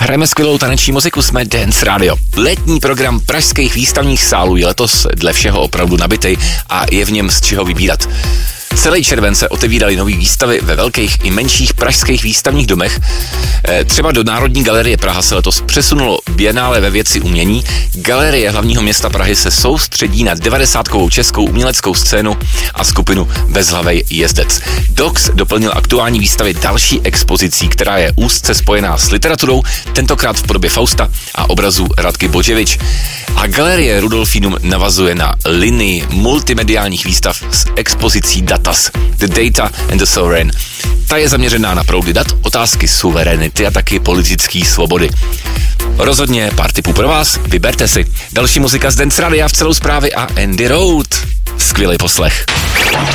Hrajeme skvělou taneční muziku, jsme Dance Radio. Letní program pražských výstavních sálů je letos dle všeho opravdu nabitej a je v něm z čeho vybírat. Celý červen se otevíraly nové výstavy ve velkých i menších pražských výstavních domech. Třeba do Národní galerie Praha se letos přesunulo Bienále ve věci umění. Galerie hlavního města Prahy se soustředí na 90kovou českou uměleckou scénu a skupinu Bezhlavej jezdec. Dox doplnil aktuální výstavy další expozicí, která je úzce spojená s literaturou, tentokrát v podobě Fausta a obrazu Radky Bodževič. A galerie Rudolfinum navazuje na linii multimediálních výstav s expozicí Datas, The Data and the Sovereign. Ta je zaměřená na proudy dat, otázky suverenity a taky politické svobody. Rozhodně pár tipů pro vás, vyberte si. Další muzika z Dance Radia v celou zprávy a Andy Road. Skvělý poslech.